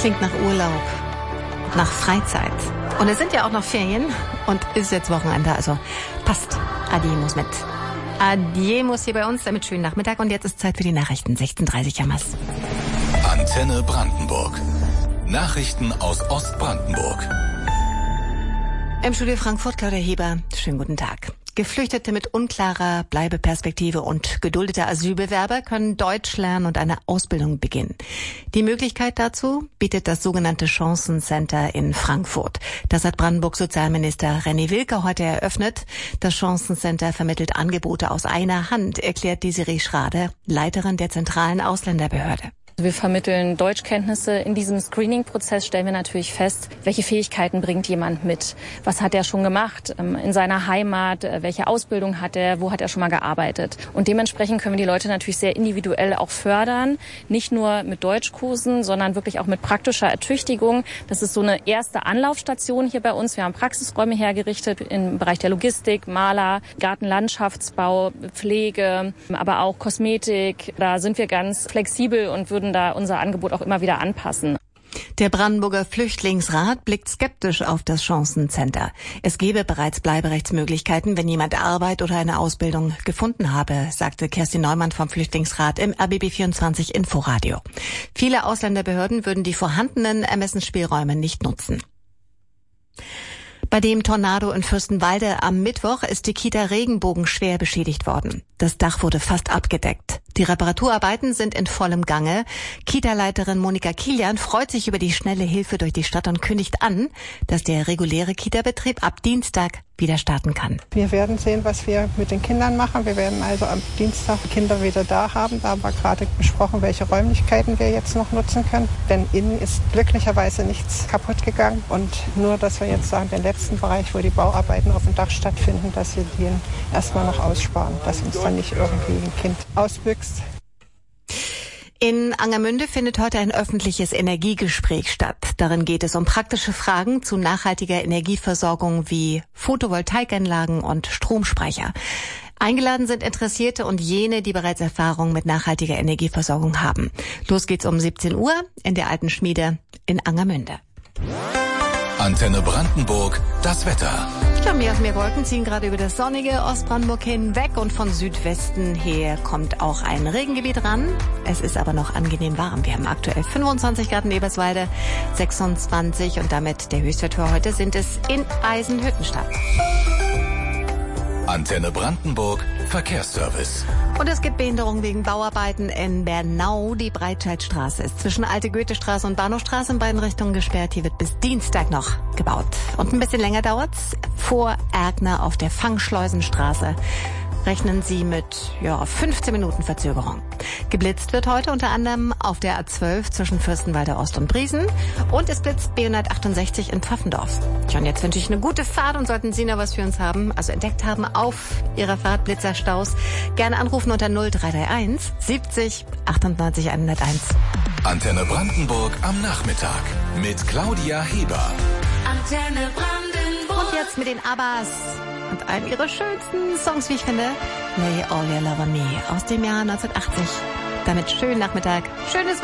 Klingt nach Urlaub, nach Freizeit. Und es sind ja auch noch Ferien und ist jetzt Wochenende, also passt. Adieu muss mit. Adieu muss hier bei uns, damit schönen Nachmittag. Und jetzt ist Zeit für die Nachrichten. 16:30 Jammers. Antenne Brandenburg. Nachrichten aus Ostbrandenburg. Im Studio Frankfurt, Claudia Heber. Schönen guten Tag. Geflüchtete mit unklarer Bleibeperspektive und geduldete Asylbewerber können Deutsch lernen und eine Ausbildung beginnen. Die Möglichkeit dazu bietet das sogenannte Chancencenter in Frankfurt. Das hat Brandenburgs Sozialminister René Wilke heute eröffnet. Das Chancencenter vermittelt Angebote aus einer Hand, erklärt Desiree Schrade, Leiterin der zentralen Ausländerbehörde. Wir vermitteln Deutschkenntnisse. In diesem Screening-Prozess stellen wir natürlich fest, welche Fähigkeiten bringt jemand mit. Was hat er schon gemacht in seiner Heimat? Welche Ausbildung hat er? Wo hat er schon mal gearbeitet? Und dementsprechend können wir die Leute natürlich sehr individuell auch fördern. Nicht nur mit Deutschkursen, sondern wirklich auch mit praktischer Ertüchtigung. Das ist so eine erste Anlaufstation hier bei uns. Wir haben Praxisräume hergerichtet im Bereich der Logistik, Maler, Gartenlandschaftsbau, Pflege, aber auch Kosmetik. Da sind wir ganz flexibel und würden da unser Angebot auch immer wieder anpassen. Der Brandenburger Flüchtlingsrat blickt skeptisch auf das Chancencenter. Es gebe bereits Bleiberechtsmöglichkeiten, wenn jemand Arbeit oder eine Ausbildung gefunden habe, sagte Kerstin Neumann vom Flüchtlingsrat im RBB24 Inforadio. Viele Ausländerbehörden würden die vorhandenen Ermessensspielräume nicht nutzen. Bei dem Tornado in Fürstenwalde am Mittwoch ist die Kita Regenbogen schwer beschädigt worden. Das Dach wurde fast abgedeckt. Die Reparaturarbeiten sind in vollem Gange. Kita-Leiterin Monika Kilian freut sich über die schnelle Hilfe durch die Stadt und kündigt an, dass der reguläre Kita-Betrieb ab Dienstag wieder starten kann. Wir werden sehen, was wir mit den Kindern machen. Wir werden also am Dienstag Kinder wieder da haben. Da haben wir gerade besprochen, welche Räumlichkeiten wir jetzt noch nutzen können. Denn innen ist glücklicherweise nichts kaputt gegangen. Und nur, dass wir jetzt sagen, den letzten Bereich, wo die Bauarbeiten auf dem Dach stattfinden, dass wir den erstmal noch aussparen, dass uns dann nicht irgendwie ein Kind ausbüchst. In Angermünde findet heute ein öffentliches Energiegespräch statt. Darin geht es um praktische Fragen zu nachhaltiger Energieversorgung wie Photovoltaikanlagen und Stromspeicher. Eingeladen sind Interessierte und jene, die bereits Erfahrung mit nachhaltiger Energieversorgung haben. Los geht's um 17 Uhr in der Alten Schmiede in Angermünde. Antenne Brandenburg, das Wetter. Ja, mehr Wolken ziehen gerade über das sonnige Ostbrandenburg hinweg und von Südwesten her kommt auch ein Regengebiet ran. Es ist aber noch angenehm warm. Wir haben aktuell 25 Grad in Eberswalde, 26 und damit der Höchstwert für heute sind es in Eisenhüttenstadt. Antenne Brandenburg, Verkehrsservice. Und es gibt Behinderungen wegen Bauarbeiten in Bernau. Die Breitscheidstraße ist zwischen Alte Goethestraße und Bahnhofstraße in beiden Richtungen gesperrt. Hier wird bis Dienstag noch gebaut. Und ein bisschen länger dauert's vor Ergner auf der Fangschleusenstraße. Rechnen Sie mit 15 Minuten Verzögerung. Geblitzt wird heute unter anderem auf der A12 zwischen Fürstenwalde Ost und Briesen und es blitzt B168 in Pfaffendorf. Tja, und jetzt wünsche ich eine gute Fahrt und sollten Sie noch was für uns haben, also entdeckt haben auf Ihrer Fahrt Blitzerstaus, gerne anrufen unter 0331 70 98 101. Antenne Brandenburg am Nachmittag mit Claudia Heber. Antenne Brandenburg. Und jetzt mit den Abbas und einen ihrer schönsten Songs, wie ich finde, Lay All Your Love on Me aus dem Jahr 1980. Damit schönen Nachmittag, schönes Wochenende.